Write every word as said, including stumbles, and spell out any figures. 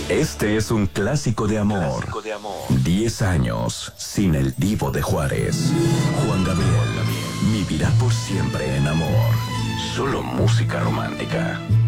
Este es un clásico de amor. Clásico de amor. Diez años sin el Divo de Juárez. Juan Gabriel vivirá por siempre en amor. Solo música romántica.